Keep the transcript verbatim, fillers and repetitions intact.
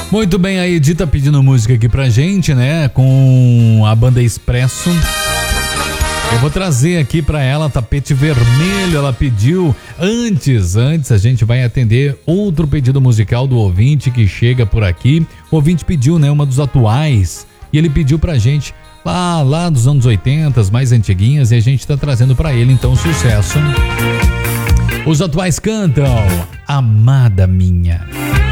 Muito bem, a Edith tá pedindo música aqui pra gente, né? Com a banda Expresso. Eu vou trazer aqui pra ela Tapete Vermelho, ela pediu. Antes, antes a gente vai atender outro pedido musical do ouvinte que chega por aqui. O ouvinte pediu, né, uma dos atuais, e ele pediu pra gente lá, lá dos anos oitenta, mais antiguinhas, e a gente tá trazendo pra ele então sucesso. Os atuais cantam Amada Minha.